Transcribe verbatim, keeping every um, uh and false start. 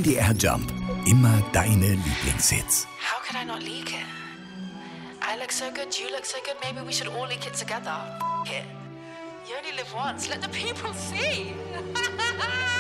D R Jump. Immer deine Lieblingshits. How could I not leak it? I look so good, you look so good, maybe we should all leak it together. F it. You only live once, let the people see.